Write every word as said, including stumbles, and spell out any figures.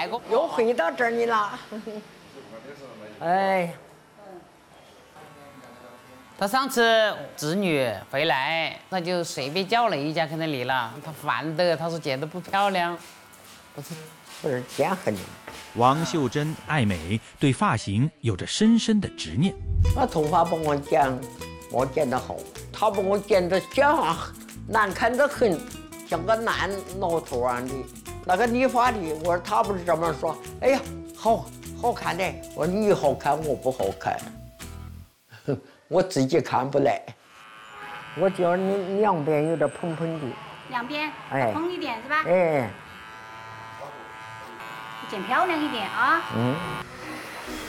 来过。 又回到这里了。哎。 他上次侄女回来，他就随便叫了一家肯德基了，他烦的，他说觉得不漂亮，不是不是见恨你。 王秀珍爱美，对发型有着深深的执念。 我头发帮我剪，我剪得好，他帮我剪得像难看得很，像个烂老头儿的。那个理发的，我说他不是这么说，哎呀，好好看的。我说你好看，我不好看。我自己看不来，我觉得你两边有点蓬蓬的， 两边哎蓬一点是吧？ 哎， 剪漂亮一点啊。 嗯。